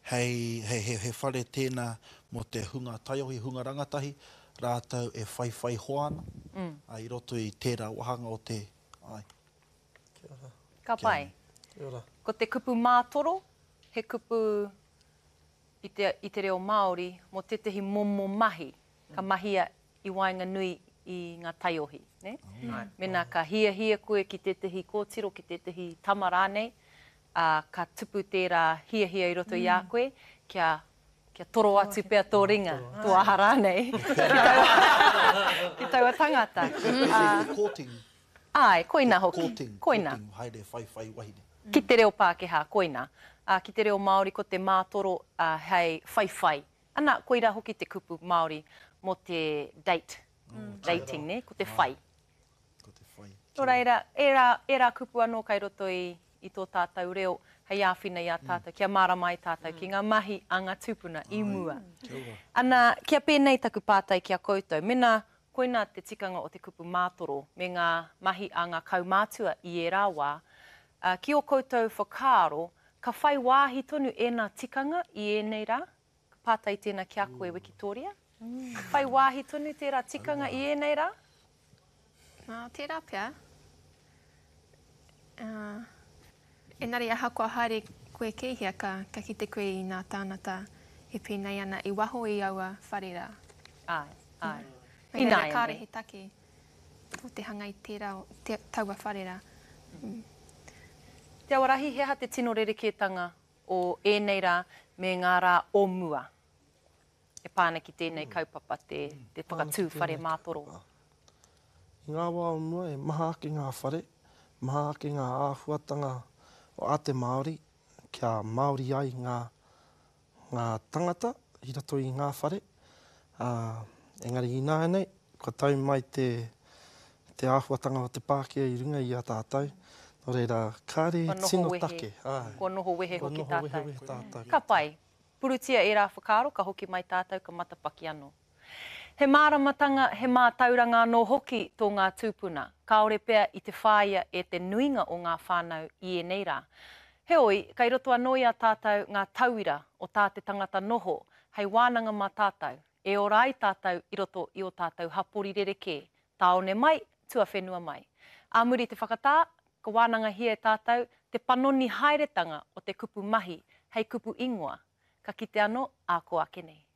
he whare tēnā mo te hunga taiohi, hunga rangatahi, rātau e whai hoana, I roto I tērā wahanga o te... Ai. Kia ora. Ka pai. Kia ora. Ko te kupu mātoro, he kupu I te reo Māori, mo tetehi momo mahi, ka mahia I wainga nui I ngā taiohi. Ne? Mena ka hia koe ki tetehi kōtiro, ki tetehi tamarānei, ka tupu tērā hia I roto I a koe, kia toro atu pēr tō ringa, tō aha rānei, ki taua tangata. Courting. Ai, koina hoki. Courting. Koina. Haere whai wahine. Ki te reo Pākehā, koina. Ki te reo Māori ko te mātoro hei whai. Ana, koira hoki te kupu Māori mo te date. Dating, ne? Ko te whai. Ko te whai. Nō reira, e rā kupu anō kai roto I tō tātou reo, hei āwhina I a tātou, kia mārama I tātou, ki ngā mahi a ngā tūpuna I mua. Ana, kia pēnei taku pātai kia koutou, mena koina te tikanga o te kupu mātoro, me ngā mahi a ngā kaumātua I e rāwā, ki o koutou whakaaro, ka whai wāhi tonu e nā tikanga I e nei rā, ka pātai tēnā kia koe Wikitoria. Whai wāhi tonu tērā tikanga I e nei rā? Tērā pia. Engari aha kua haere koe keihia ka kite koe I nā tānata he pēnei ana I waho I aua whare rā. Ai. Mei reira kāre he take o te hanga I tērā taua whare rā. Te awarahi, heha te tino rerekētanga o e nei rā me ngā rā o mua. E pāna ki tēnei kaupapa te whakatū whare mātoro. I ngā wā o mua e maha ake ngā whare, maha ake ngā āhuatanga o Ate Māori, kia Māori ai ngā tangata I rato I ngā whare. Engari I nānei, kua tau mai te āhuatanga o te Pākehā I runga I a tātou. Nō reira, kāre tino take. Kua noho wehe hoki tātou. tātou. Ka pai, purutia e rā whakaaro, ka hoki mai tātou, ka matapaki anō. He māramatanga, he mātauranga anō hoki tō ngā tūpuna. Kāore pea I te whāia e te nuinga o ngā whānau I e nei rā. Heoi, kai roto anō I a tātou ngā tauira o tā te tangata noho, hei wānanga mā tātou, e ora ai tātou I roto I o tātou hapori rereke, tāone mai, tua whenua mai. A muri te whakatā, ka wānanga hia e tātou, te panoni haeretanga o te kupu mahi, hei kupu ingoa. Ka kite anō, a ko ake nei.